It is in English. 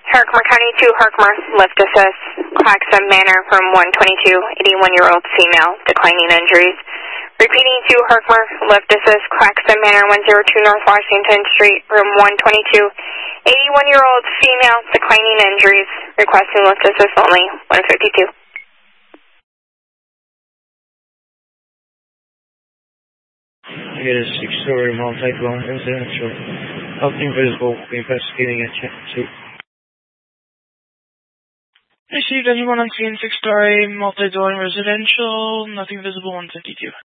Herkimer County 2, Herkimer, lift assist, Claxon Manor from 122, 81-year-old female, declining injuries. Repeating 2, Herkimer, lift assist, Claxon Manor, 102 North Washington Street, room 122, 81-year-old female, declining injuries, requesting lift assist only, 152. I get a 6-story multi-dwelling residential, nothing visible, investigating at check 2. Received anyone on scene, 6-story multi-dwelling residential, nothing visible, 152.